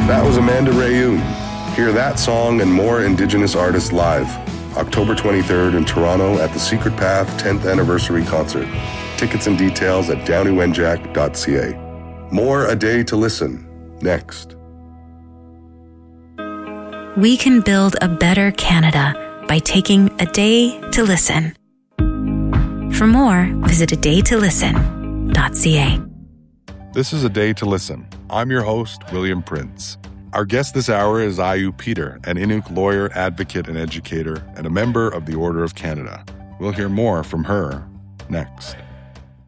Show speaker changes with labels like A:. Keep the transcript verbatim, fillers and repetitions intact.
A: That was Amanda Rayoun. Hear that song and more Indigenous artists live, October twenty-third in Toronto at the Secret Path tenth Anniversary Concert. Tickets and details at downie wenjack dot c a. More A Day to Listen, next.
B: We can build a better Canada by taking a day to listen. For more, visit a day to listen dot c a.
C: This is A Day to Listen. I'm your host, William Prince. Our guest this hour is Ayu Peter, an Inuk lawyer, advocate, and educator, and a member of the Order of Canada. We'll hear more from her next.